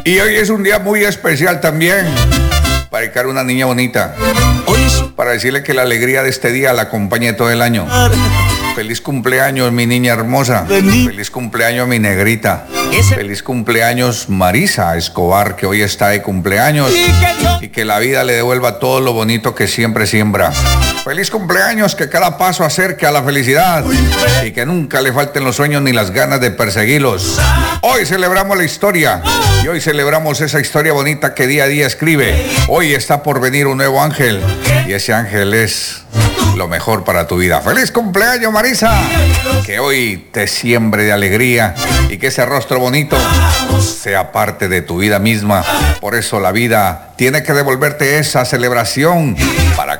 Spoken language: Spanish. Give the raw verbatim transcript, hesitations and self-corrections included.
Y hoy es un día muy especial también para dedicar a una niña bonita, para decirle que la alegría de este día la acompañe todo el año. Feliz cumpleaños, mi niña hermosa. Feliz cumpleaños, mi negrita. Feliz cumpleaños, Marisa Escobar, que hoy está de cumpleaños. Y que la vida le devuelva todo lo bonito que siempre siembra. Feliz cumpleaños, que cada paso acerque a la felicidad. Y que nunca le falten los sueños ni las ganas de perseguirlos. Hoy celebramos la historia. Y hoy celebramos esa historia bonita que día a día escribe. Hoy está por venir un nuevo ángel. Y ese ángel es lo mejor para tu vida. ¡Feliz cumpleaños, Marisa! Que hoy te siembre de alegría y que ese rostro bonito sea parte de tu vida misma. Por eso la vida tiene que devolverte esa celebración para